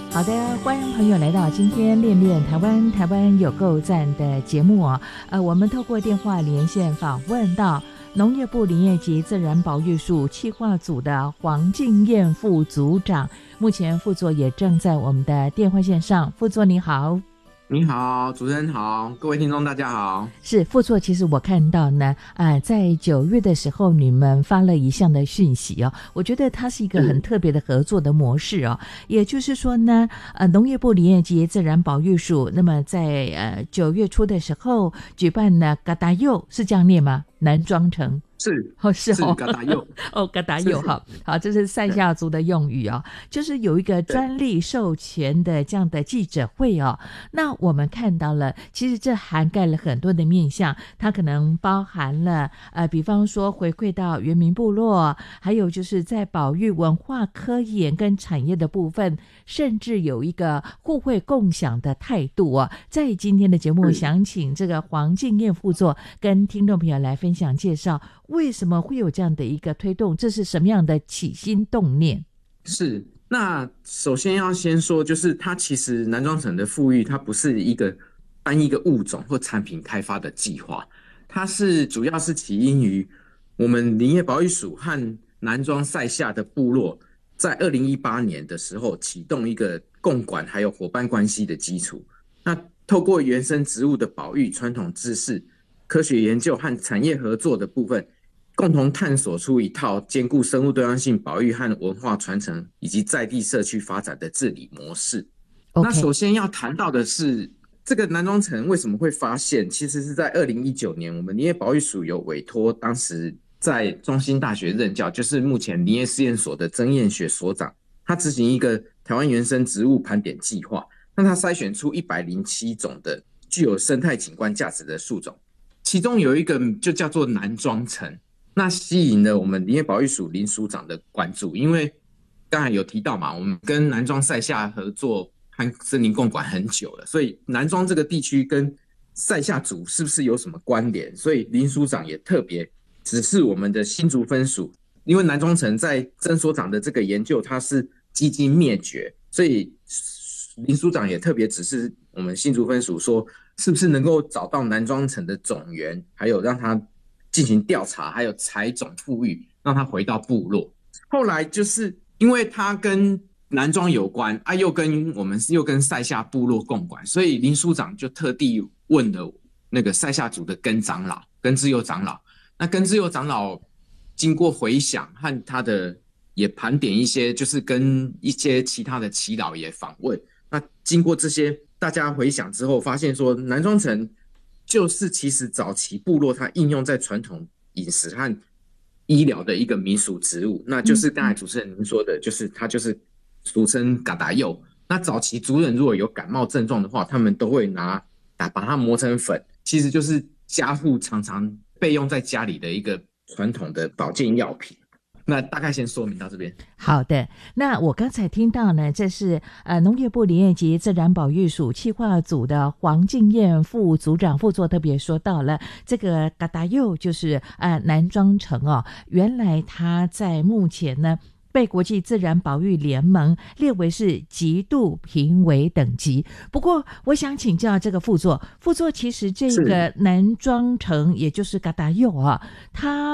好的，欢迎朋友来到今天练练台湾，台湾有够赞的节目哦。我们透过电话连线访问到农业部林业及自然保育署企划组的黄敬燕副组长，目前副座也正在我们的电话线上。副座你好。 你好，主持人好，各位听众大家好。 是副座，其实我看到呢，在9月的时候，你们发了一项的讯息哦，我觉得它是一个很特别的合作的模式哦。也就是说呢，农业部林业及自然保育署，那么在9月初的时候举办了嘎达柚，是这样念吗？南庄城。 是嘎达柚哦，嘎达柚好，这是赛夏族的用语哦，就是有一个专利授权的这样的记者会哦。那我们看到了，其实这涵盖了很多的面向，它可能包含了比方说回馈到原民部落，还有就是在保育文化科研跟产业的部分，甚至有一个互惠共享的态度哦。在今天的节目，想请这个黄敬燕副座跟听众朋友来分享介绍，为什么会有这样的一个推动？这是什么样的起心动念？ 是，那首先要先说，就是它其实南庄城的富裕，它不是一个物种或产品开发的计划，它主要是起因于我们林业保育署和南庄赛夏的部落，在2018年的时候启动一个共管还有伙伴关系的基础。那透过原生植物的保育、传统知识、科学研究和产业合作的部分，共同探索出一套兼顾生物多样性保育和文化传承以及在地社区发展的治理模式。那首先要谈到的是，这个南庄城为什么会发现，其实是在2019年，我们林业保育署有委托当时在中兴大学任教，就是目前林业试验所的曾彦学所长，他执行一个台湾原生植物盘点计划，让他筛选出107种的具有生态景观价值的树种，其中有一个就叫做南庄城。那吸引了我们林业保育署林署长的关注，因为刚才有提到嘛，我们跟南庄赛夏合作和森林共管很久了，所以南庄这个地区跟赛夏族是不是有什么关联？所以林署长也特别指示我们的新竹分署，因为南庄城在曾所长的这个研究它是几近灭绝，所以林署长也特别指示我们新竹分署说，是不是能够找到南庄城的种源，还有让他进行调查，还有采种复育，让他回到部落。后来就是因为他跟南庄有关又跟赛夏部落共管，所以林署长就特地问了那个赛夏族的根之佑长老。那根之佑长老经过回想和他的也盘点一些，就是跟一些其他的耆老也访问。那经过这些大家回想之后，发现说南庄城就是其实早期部落它应用在传统饮食和医疗的一个民俗植物，那就是刚才主持人您说的，就是它就是俗称嘎达柚。那早期族人如果有感冒症状的话，他们都会把它磨成粉，其实就是家父常常备用在家里的一个传统的保健药品。那大概先说明到这边。 好的，那我刚才听到呢，这是农业部林业及自然保育署企划组的黄敬燕副组长副座特别说到了，这个嘎达柚就是南庄城哦，原来它在目前呢被国际自然保育联盟列为是极度濒危等级。不过我想请教这个副座，其实这个南庄城也就是嘎达柚啊，它